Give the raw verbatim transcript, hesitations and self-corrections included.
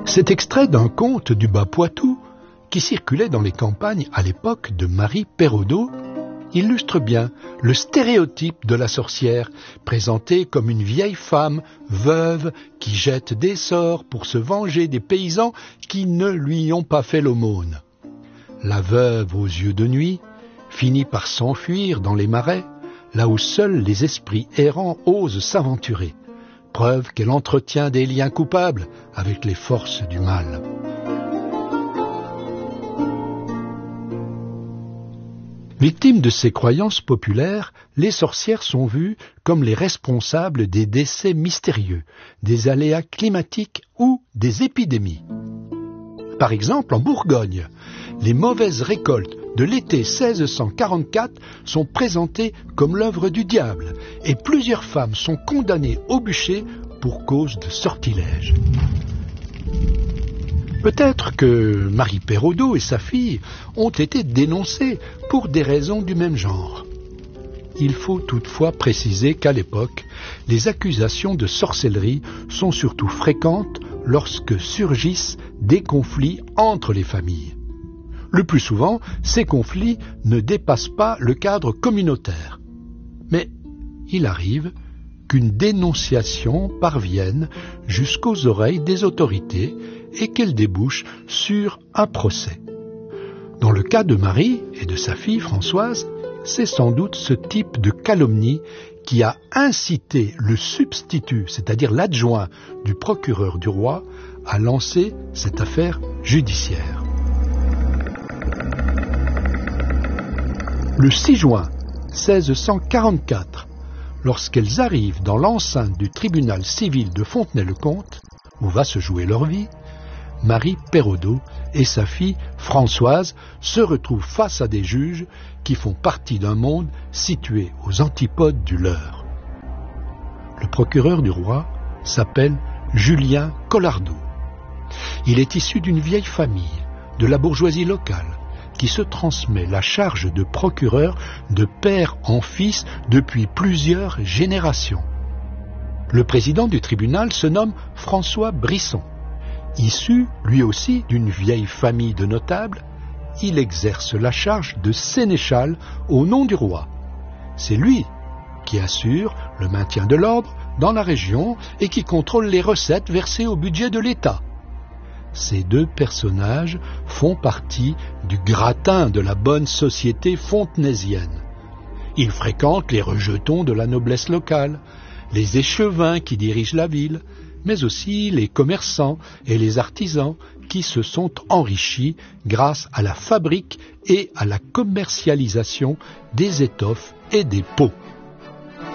C'est extrait d'un conte du Bas-Poitou qui circulait dans les campagnes à l'époque de Marie Perraudot, illustre bien le stéréotype de la sorcière, présentée comme une vieille femme veuve qui jette des sorts pour se venger des paysans qui ne lui ont pas fait l'aumône. La veuve aux yeux de nuit finit par s'enfuir dans les marais, là où seuls les esprits errants osent s'aventurer, preuve qu'elle entretient des liens coupables avec les forces du mal. Victimes de ces croyances populaires, les sorcières sont vues comme les responsables des décès mystérieux, des aléas climatiques ou des épidémies. Par exemple, en Bourgogne, les mauvaises récoltes de l'été seize cent quarante-quatre sont présentées comme l'œuvre du diable et plusieurs femmes sont condamnées au bûcher pour cause de sortilèges. Peut-être que Marie Perraudot et sa fille ont été dénoncées pour des raisons du même genre. Il faut toutefois préciser qu'à l'époque, les accusations de sorcellerie sont surtout fréquentes lorsque surgissent des conflits entre les familles. Le plus souvent, ces conflits ne dépassent pas le cadre communautaire. Mais il arrive qu'une dénonciation parvienne jusqu'aux oreilles des autorités et qu'elle débouche sur un procès. Dans le cas de Marie et de sa fille Françoise, c'est sans doute ce type de calomnie qui a incité le substitut, c'est-à-dire l'adjoint du procureur du roi, à lancer cette affaire judiciaire. Le six juin seize cent quarante-quatre, lorsqu'elles arrivent dans l'enceinte du tribunal civil de Fontenay-le-Comte, où va se jouer leur vie, Marie Perraudot et sa fille Françoise se retrouvent face à des juges qui font partie d'un monde situé aux antipodes du leur. Le procureur du roi s'appelle Julien Collardot. Il est issu d'une vieille famille, de la bourgeoisie locale, qui se transmet la charge de procureur de père en fils depuis plusieurs générations. Le président du tribunal se nomme François Brisson. Issu, lui aussi, d'une vieille famille de notables, il exerce la charge de sénéchal au nom du roi. C'est lui qui assure le maintien de l'ordre dans la région et qui contrôle les recettes versées au budget de l'État. Ces deux personnages font partie du gratin de la bonne société fontenaisienne. Ils fréquentent les rejetons de la noblesse locale, les échevins qui dirigent la ville, mais aussi les commerçants et les artisans qui se sont enrichis grâce à la fabrique et à la commercialisation des étoffes et des peaux.